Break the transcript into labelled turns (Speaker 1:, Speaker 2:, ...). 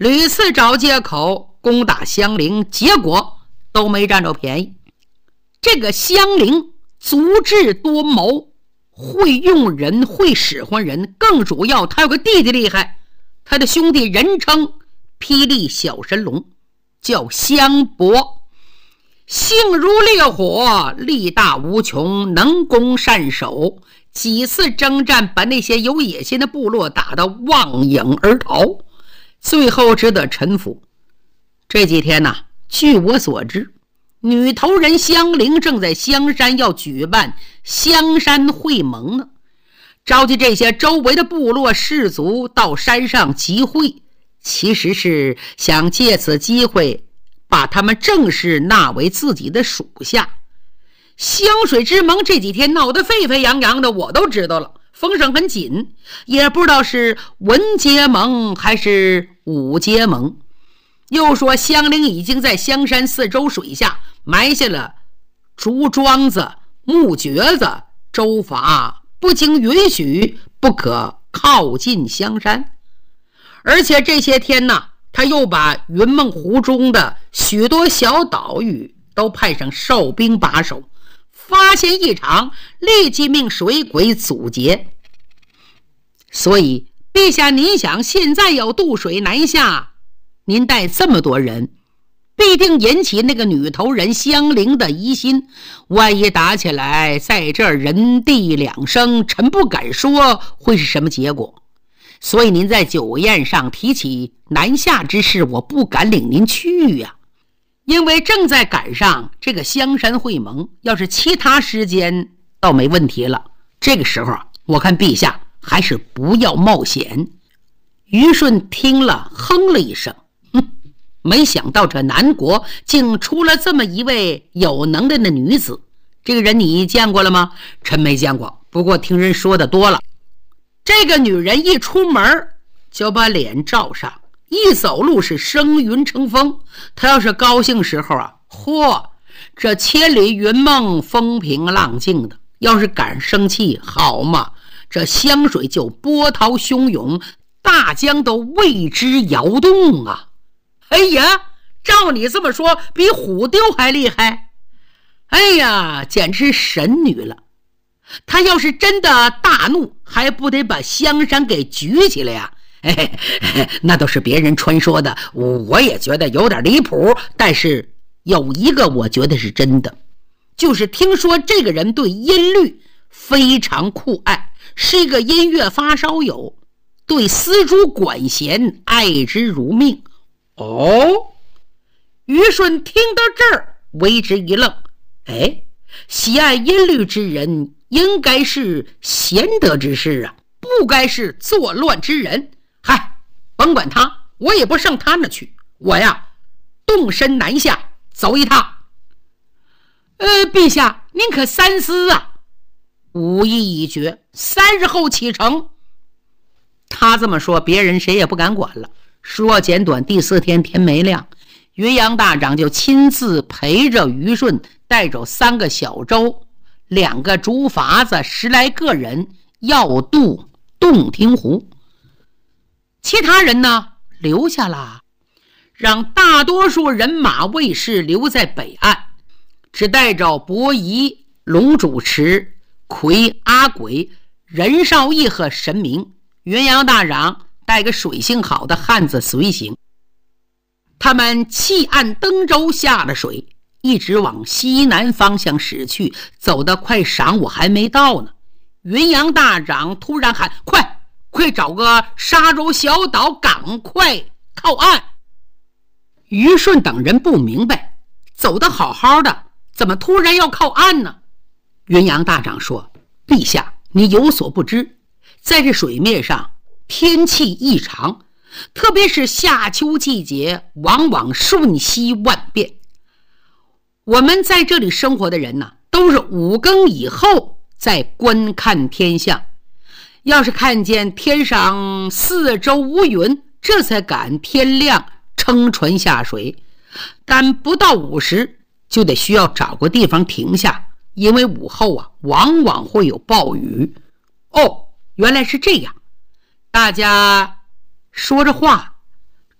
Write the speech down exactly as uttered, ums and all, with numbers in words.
Speaker 1: 屡次找借口攻打香菱，结果都没占着便宜。这个香菱足智多谋，会用人，会使唤人，更主要他有个弟弟厉害，他的兄弟人称霹雳小神龙，叫香伯，性如烈火，力大无穷，能攻善守，几次征战把那些有野心的部落打得望影而逃，最后只得臣服。这几天呢、啊，据我所知，女头人香菱正在香山要举办香山会盟呢，召集这些周围的部落氏族到山上集会，其实是想借此机会把他们正式纳为自己的属下。香水之盟这几天闹得沸沸扬扬的，我都知道了，风声很紧，也不知道是文结盟还是武结盟。又说香菱已经在香山四周水下埋下了竹桩子、木橛子，州法不经允许不可靠近香山。而且这些天呢，他又把云梦湖中的许多小岛屿都派上哨兵把守，发现异常立即命水鬼阻截。所以陛下，您想现在要渡水南下，您带这么多人，必定引起那个女头人香菱的疑心，万一打起来，在这儿人地两生，臣不敢说会是什么结果。所以您在酒宴上提起南下之事，我不敢领您去呀、啊，因为正在赶上这个香山会盟，要是其他时间倒没问题了。这个时候啊，我看陛下还是不要冒险。于顺听了哼了一声，哼，没想到这南国竟出了这么一位有能耐的女子。这个人你见过了吗？臣没见过，不过听人说的多了。这个女人一出门就把脸罩上，一走路是升云成风。她要是高兴时候啊，嚯，这千里云梦风平浪静的；要是敢生气，好嘛，这香水就波涛汹涌，大江都为之摇动啊！哎呀，照你这么说，比虎丢还厉害！哎呀，简直神女了！他要是真的大怒，还不得把香山给举起来呀、啊？嘿嘿嘿，那都是别人传说的，我也觉得有点离谱。但是有一个我觉得是真的，就是听说这个人对音律非常酷爱，是一个音乐发烧友，对丝竹管弦爱之如命。哦，于顺听到这儿为之一愣，哎，喜爱音律之人应该是贤德之士啊，不该是作乱之人。嗨，甭管他，我也不上他那去，我呀动身南下走一趟。呃，陛下您可三思啊。武艺已决，三日后启程。他这么说，别人谁也不敢管了。说简短，第四天天没亮，云阳大长就亲自陪着于顺，带着三个小舟，两个竹筏子，十来个人，要渡洞庭湖。其他人呢留下了，让大多数人马卫士留在北岸，只带着伯夷、龙主持、魁、阿鬼、任少义和神明，云阳大长带个水性好的汉子随行。他们弃岸登舟下了水，一直往西南方向驶去，走得快晌午还没到呢。云阳大长突然喊：快快找个沙洲小岛，赶快靠岸！于顺等人不明白，走得好好的，怎么突然要靠岸呢？云阳大长说：陛下，你有所不知，在这水面上天气异常，特别是夏秋季节，往往瞬息万变。我们在这里生活的人呢，都是五更以后再观看天象，要是看见天上四周无云，这才赶天亮撑船下水。但不到午时就得需要找个地方停下，因为午后啊往往会有暴雨。哦，原来是这样。大家说着话